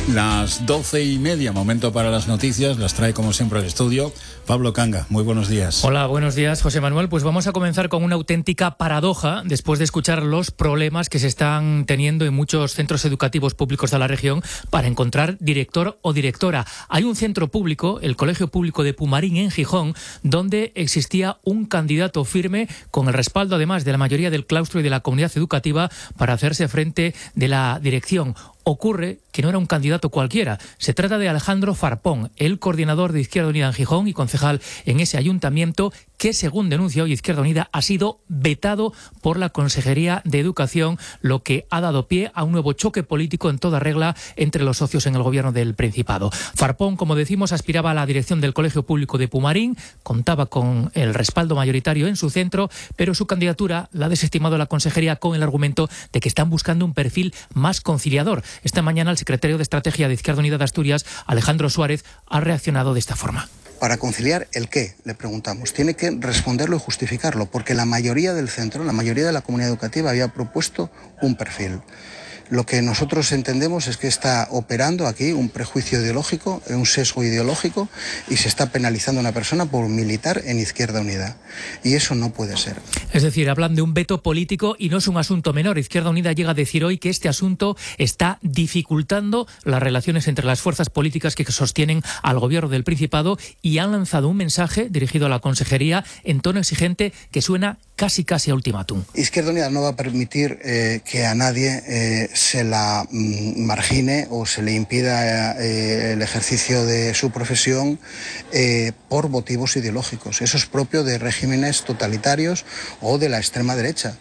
Las 12:30, momento para las noticias, las trae como siempre al estudio Pablo Canga. Muy buenos días. Hola, buenos días, José Manuel. Pues vamos a comenzar con una auténtica paradoja después de escuchar los problemas que se están teniendo en muchos centros educativos públicos de la región para encontrar director o directora. Hay un centro público, el Colegio Público de Pumarín en Gijón, donde existía un candidato firme con el respaldo además de la mayoría del claustro y de la comunidad educativa para hacerse frente de la dirección. Ocurre que no era un candidato cualquiera. Se trata de Alejandro Farpón, el coordinador de Izquierda Unida en Gijón y concejal en ese ayuntamiento, que según denuncia hoy Izquierda Unida ha sido vetado por la Consejería de Educación, lo que ha dado pie a un nuevo choque político en toda regla entre los socios en el gobierno del Principado. Farpón, como decimos, aspiraba a la dirección del Colegio Público de Pumarín, contaba con el respaldo mayoritario en su centro, pero su candidatura la ha desestimado la Consejería con el argumento de que están buscando un perfil más conciliador. Esta mañana el secretario de Estrategia de Izquierda Unida de Asturias, Alejandro Suárez, ha reaccionado de esta forma. ¿Para conciliar el qué?, le preguntamos. Tiene que responderlo y justificarlo, porque la mayoría del centro, la mayoría de la comunidad educativa había propuesto un perfil. Lo que nosotros entendemos es que está operando aquí un prejuicio ideológico, un sesgo ideológico, y se está penalizando a una persona por militar en Izquierda Unida. Y eso no puede ser. Es decir, hablan de un veto político y no es un asunto menor. Izquierda Unida llega a decir hoy que este asunto está dificultando las relaciones entre las fuerzas políticas que sostienen al gobierno del Principado y han lanzado un mensaje dirigido a la Consejería en tono exigente que suena casi a ultimátum. Izquierda Unida no va a permitir que a nadie se la margine o se le impida el ejercicio de su profesión por motivos ideológicos. Eso es propio de regímenes totalitarios o de la extrema derecha.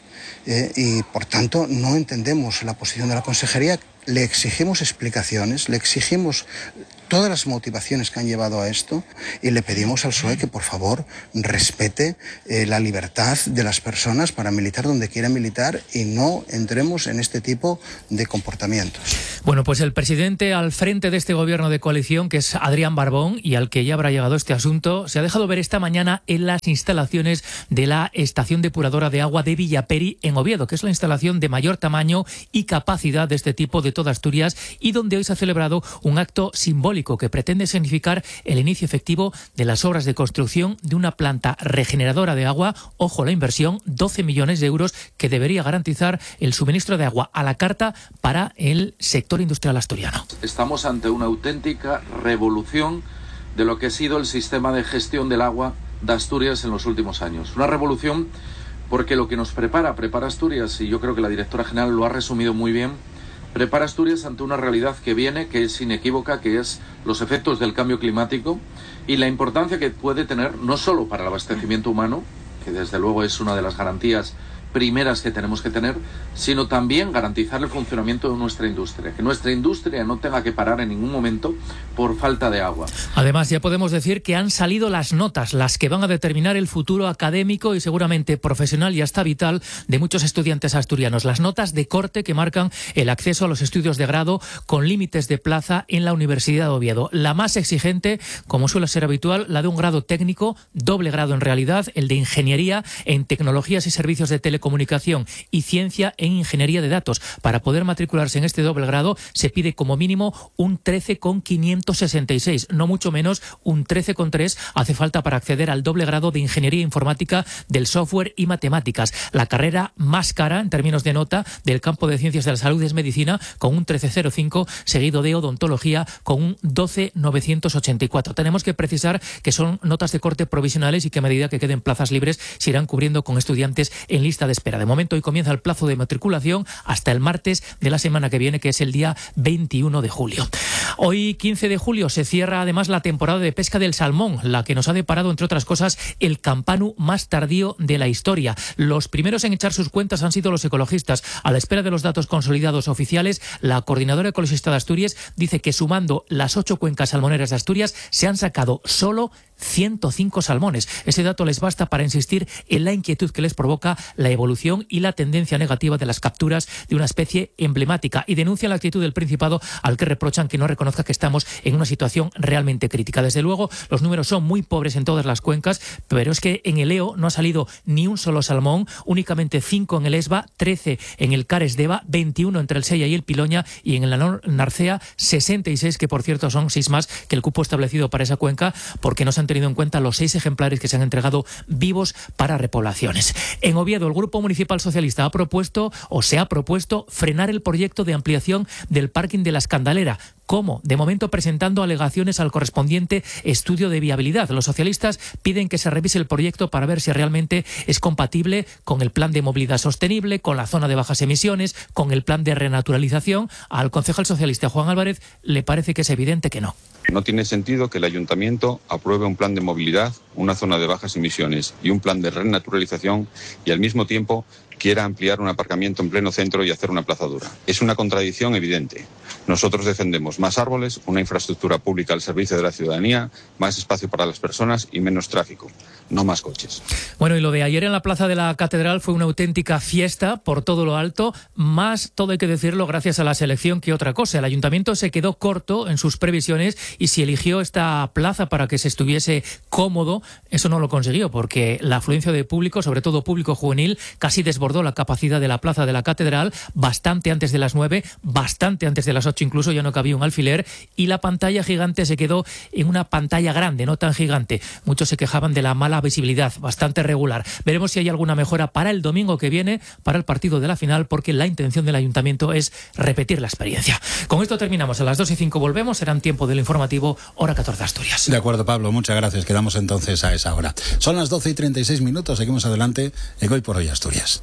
Y por tanto no entendemos la posición de la Consejería. Le exigimos explicaciones, le exigimos todas las motivaciones que han llevado a esto y le pedimos al PSOE que por favor respete la libertad de las personas para militar donde quieran militar y no entremos en este tipo de comportamientos. Bueno, pues el presidente al frente de este gobierno de coalición, que es Adrián Barbón, y al que ya habrá llegado este asunto, se ha dejado ver esta mañana en las instalaciones de la estación depuradora de agua de Villaperi en Oviedo, que es la instalación de mayor tamaño y capacidad de este tipo de toda Asturias y donde hoy se ha celebrado un acto simbólico que pretende significar el inicio efectivo de las obras de construcción de una planta regeneradora de agua. Ojo, la inversión, 12 millones de euros, que debería garantizar el suministro de agua a la carta para el sector industrial asturiano. Estamos ante una auténtica revolución de lo que ha sido el sistema de gestión del agua de Asturias en los últimos años. Una revolución porque lo que nos prepara Asturias, y yo creo que la directora general lo ha resumido muy bien, prepara Asturias ante una realidad que viene, que es inequívoca, que es los efectos del cambio climático y la importancia que puede tener no solo para el abastecimiento humano, que desde luego es una de las garantías primeras que tenemos que tener, sino también garantizar el funcionamiento de nuestra industria, que nuestra industria no tenga que parar en ningún momento por falta de agua. Además, ya podemos decir que han salido las notas, las que van a determinar el futuro académico y seguramente profesional y hasta vital de muchos estudiantes asturianos. Las notas de corte que marcan el acceso a los estudios de grado con límites de plaza en la Universidad de Oviedo. La más exigente, como suele ser habitual, la de un grado técnico, doble grado en realidad, el de Ingeniería en Tecnologías y Servicios de Telecomunicación y Ciencia en Ingeniería de Datos. Para poder matricularse en este doble grado se pide como mínimo un 13,566, no mucho menos un 13,3 hace falta para acceder al doble grado de Ingeniería Informática del Software y Matemáticas. La carrera más cara en términos de nota del campo de Ciencias de la Salud es Medicina con un 13,05, seguido de Odontología con un 12,984. Tenemos que precisar que son notas de corte provisionales y que a medida que queden plazas libres se irán cubriendo con estudiantes en lista de espera. De momento hoy comienza el plazo de matriculación hasta el martes de la semana que viene, que es el día 21 de julio. Hoy, 15 de julio, se cierra además la temporada de pesca del salmón, la que nos ha deparado, entre otras cosas, el campanu más tardío de la historia. Los primeros en echar sus cuentas han sido los ecologistas. A la espera de los datos consolidados oficiales, la Coordinadora Ecologista de Asturias dice que sumando las 8 cuencas salmoneras de Asturias se han sacado solo 105 salmones. Ese dato les basta para insistir en la inquietud que les provoca la evolución y la tendencia negativa de las capturas de una especie emblemática, y denuncian la actitud del Principado, al que reprochan que no reconozca que estamos en una situación realmente crítica. Desde luego, los números son muy pobres en todas las cuencas, pero es que en el Eo no ha salido ni un solo salmón, únicamente 5 en el Esba, 13 en el Cares Deva, 21 entre el Sella y el Piloña, y en el Narcea 66, que por cierto son 6 más que el cupo establecido para esa cuenca, porque no se han tenido en cuenta los 6 ejemplares que se han entregado vivos para repoblaciones. En Oviedo, el Grupo Municipal Socialista se ha propuesto frenar el proyecto de ampliación del parking de la Escandalera. ¿Cómo? De momento presentando alegaciones al correspondiente estudio de viabilidad. Los socialistas piden que se revise el proyecto para ver si realmente es compatible con el plan de movilidad sostenible, con la zona de bajas emisiones, con el plan de renaturalización. Al concejal socialista Juan Álvarez le parece que es evidente que no. No tiene sentido que el ayuntamiento apruebe un plan de movilidad, una zona de bajas emisiones y un plan de renaturalización y al mismo tiempo quiera ampliar un aparcamiento en pleno centro y hacer una plazadura. Es una contradicción evidente. Nosotros defendemos más árboles, una infraestructura pública al servicio de la ciudadanía, más espacio para las personas y menos tráfico, no más coches. Bueno, y lo de ayer en la Plaza de la Catedral fue una auténtica fiesta por todo lo alto, más, todo hay que decirlo, gracias a la selección que otra cosa. El ayuntamiento se quedó corto en sus previsiones y si eligió esta plaza para que se estuviese cómodo, eso no lo consiguió, porque la afluencia de público, sobre todo público juvenil, casi desbordó la capacidad de la Plaza de la Catedral bastante antes de las 9, bastante antes de las 8 incluso, ya no cabía un alfiler, y la pantalla gigante se quedó en una pantalla grande, no tan gigante. Muchos se quejaban de la mala visibilidad, bastante regular. Veremos si hay alguna mejora para el domingo que viene, para el partido de la final, porque la intención del ayuntamiento es repetir la experiencia. Con esto terminamos. A las 2:05 volvemos, serán tiempo del informativo, hora 14 Asturias. De acuerdo, Pablo, muchas gracias. Quedamos entonces a esa hora. Son las 12:36, seguimos adelante en Hoy por Hoy Asturias.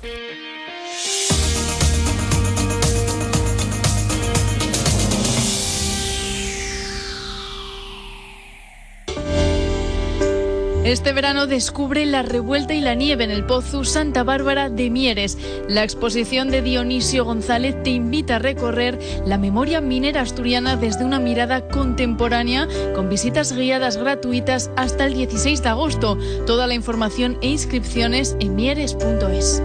Este verano descubre la revuelta y la nieve en el Pozu Santa Bárbara de Mieres. La exposición de Dionisio González te invita a recorrer la memoria minera asturiana desde una mirada contemporánea, con visitas guiadas gratuitas hasta el 16 de agosto. Toda la información e inscripciones en mieres.es.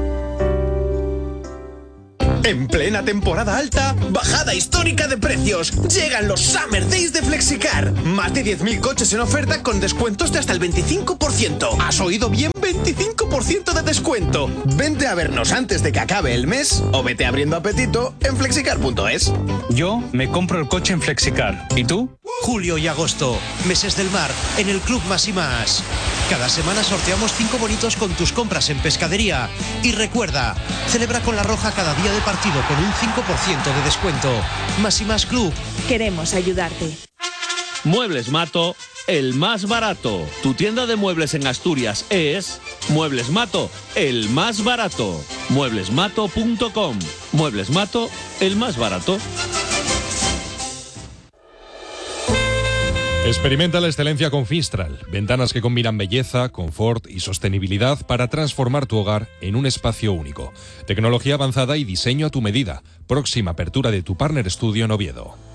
En plena temporada alta, bajada histórica de precios. Llegan los Summer Days de Flexicar. Más de 10.000 coches en oferta con descuentos de hasta el 25%. ¿Has oído bien? 25% de descuento. Vente a vernos antes de que acabe el mes o vete abriendo apetito en flexicar.es. Yo me compro el coche en Flexicar. ¿Y tú? Julio y agosto, meses del mar, en el Club Más y Más. Cada semana sorteamos 5 bonitos con tus compras en pescadería. Y recuerda, celebra con La Roja cada día de partido con un 5% de descuento. Más y Más Club. Queremos ayudarte. Muebles Mato, el más barato. Tu tienda de muebles en Asturias es Muebles Mato, el más barato. Mueblesmato.com. Muebles Mato, el más barato. Experimenta la excelencia con Fistral. Ventanas que combinan belleza, confort y sostenibilidad para transformar tu hogar en un espacio único. Tecnología avanzada y diseño a tu medida. Próxima apertura de tu Partner Studio en Oviedo.